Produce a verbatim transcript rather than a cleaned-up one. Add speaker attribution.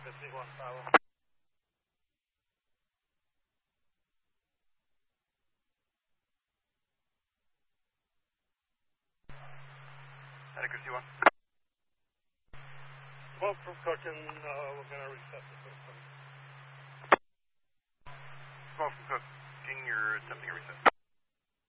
Speaker 1: Accuracy one, Bravo.
Speaker 2: Accuracy one.
Speaker 1: Smoke from cooking, uh, we're going to reset the system.
Speaker 2: Smoke from cooking, you're attempting a reset.